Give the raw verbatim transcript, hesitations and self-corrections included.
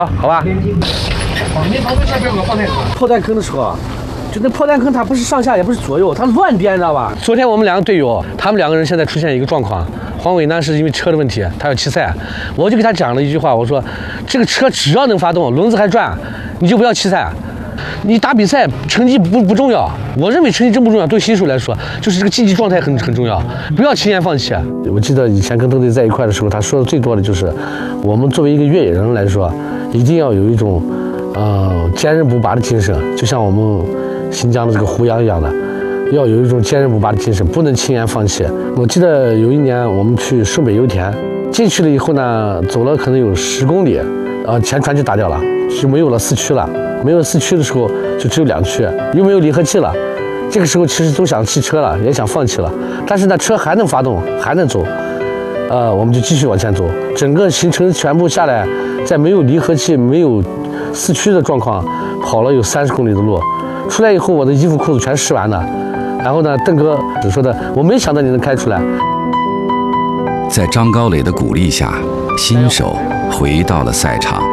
啊，好吧。 炮弹坑的时候啊，就那炮弹坑它不是上下也不是左右，它乱颠，你知道吧？ 昨天我们两个队友，他们两个人现在出现一个状况。黄伟呢是因为车的问题，他要弃赛，我就给他讲了一句话，我说这个车只要能发动，轮子还转，你就不要弃赛。你打比赛成绩不不重要，我认为成绩真不重要。对新手来说，就是这个竞技状态很很重要，不要轻言放弃。我记得以前跟邓队在一块的时候，他说的最多的就是，我们作为一个越野人来说，一定要有一种，呃，坚韧不拔的精神，就像我们新疆的这个胡杨一样的，要有一种坚韧不拔的精神，不能轻言放弃。我记得有一年我们去顺北油田，进去了以后呢，走了可能有十公里，呃，前船就打掉了，就没有了四驱了。没有四驱的时候，就只有两驱，又没有离合器了。这个时候其实都想弃车了，也想放弃了。但是呢，车还能发动，还能走，呃，我们就继续往前走。整个行程全部下来，在没有离合器、没有四驱的状况，跑了有三十公里的路。出来以后，我的衣服裤子全湿完了。然后呢，邓哥只说的，我没想到你能开出来。 在张高磊的鼓励下，新手回到了赛场。